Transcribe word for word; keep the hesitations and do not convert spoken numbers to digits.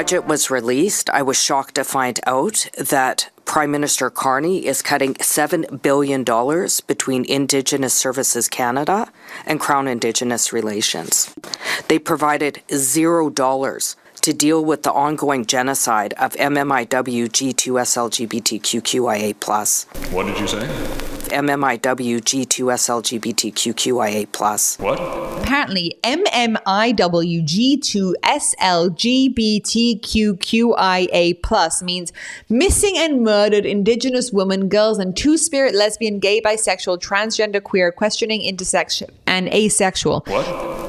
budget was released, I was shocked to find out that Prime Minister Carney is cutting seven billion dollars between Indigenous Services Canada and Crown Indigenous Relations. They provided zero dollars to deal with the ongoing genocide of M M I W G two S L G B T Q Q I A plus. What did you say? M M I W G two S L G B T Q Q I A plus. What? Apparently, M M I W G two S L G B T Q Q I A plus means missing and murdered Indigenous women, girls, and two-spirit, lesbian, gay, bisexual, transgender, queer, questioning, intersex, and asexual. What?